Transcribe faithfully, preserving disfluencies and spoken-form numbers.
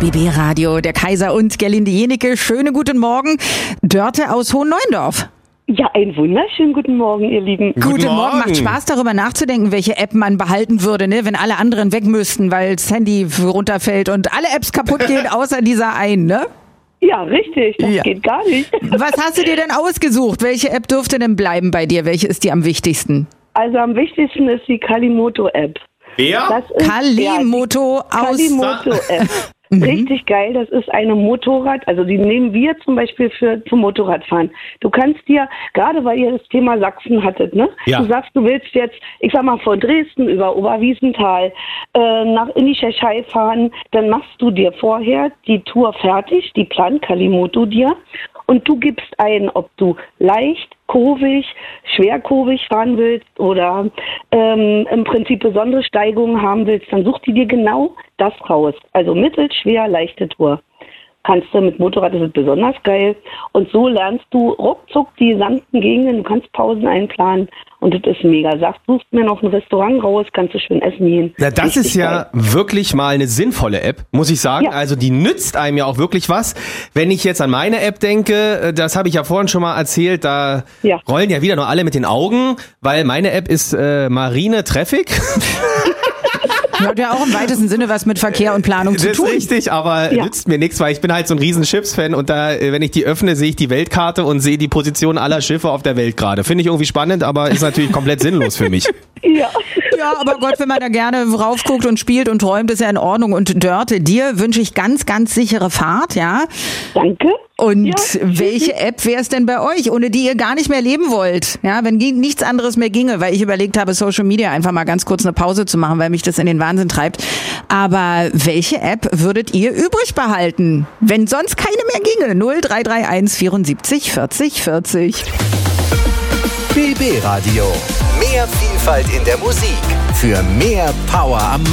B B Radio, der Kaiser und Gerlinde Jenecke. Schönen guten Morgen. Dörte aus Hohenneuendorf. Ja, einen wunderschönen guten Morgen, ihr Lieben. Guten, guten Morgen. Morgen. Macht Spaß, darüber nachzudenken, welche App man behalten würde, ne? Wenn alle anderen weg müssten, weil das Handy runterfällt und alle Apps kaputt gehen, außer dieser einen, ne? Ja, richtig. Das ja. geht gar nicht. Was hast du dir denn ausgesucht? Welche App dürfte denn bleiben bei dir? Welche ist dir am wichtigsten? Also am wichtigsten ist die Kalimoto-App. Wer? Kalimoto ja, aus... Kalimoto-App. Richtig geil, das ist eine Motorrad, also die nehmen wir zum Beispiel für zum Motorradfahren. Du kannst dir, gerade weil ihr das Thema Sachsen hattet, ne? Ja. Du sagst, du willst jetzt, ich sag mal, von Dresden über Oberwiesenthal äh, nach in die Tschechei fahren, dann machst du dir vorher die Tour fertig, die plant Kalimoto dir und du gibst ein, ob du leicht, kurvig, schwerkurvig fahren willst oder ähm, im Prinzip besondere Steigungen haben willst, dann such die dir genau das raus. Also mittel, schwer, leichte Tour. Kannst du mit Motorrad, das ist besonders geil. Und so lernst du ruckzuck die sanften Gegenden, du kannst Pausen einplanen und das ist mega. Sagst, suchst mir noch ein Restaurant raus, kannst du schön essen gehen. Ja, das Richtig ist ja geil. Wirklich mal eine sinnvolle App, muss ich sagen. Ja. Also die nützt einem ja auch wirklich was. Wenn ich jetzt an meine App denke, das habe ich ja vorhin schon mal erzählt, da ja. rollen ja wieder nur alle mit den Augen, weil meine App ist äh, Marine Traffic. Hat ja auch im weitesten Sinne was mit Verkehr und Planung zu tun. Das ist richtig, aber ja. nützt mir nichts, weil ich bin halt so ein riesen Schiffsfan und da, wenn ich die öffne, sehe ich die Weltkarte und sehe die Position aller Schiffe auf der Welt gerade. Finde ich irgendwie spannend, aber ist natürlich komplett sinnlos für mich. Ja. Ja, aber Gott, wenn man da gerne raufguckt und spielt und träumt, ist ja in Ordnung. Und Dörte, dir wünsche ich ganz, ganz sichere Fahrt, ja? Danke. Und ja. welche App wäre es denn bei euch, ohne die ihr gar nicht mehr leben wollt? Ja, wenn nichts anderes mehr ginge, weil ich überlegt habe, Social Media einfach mal ganz kurz eine Pause zu machen, weil mich das in den Wahnsinn treibt. Aber welche App würdet ihr übrig behalten, wenn sonst keine mehr ginge? null drei drei eins vierundsiebzig vierzig vierzig. B B Radio. Mehr Vielfalt in der Musik. Für mehr Power am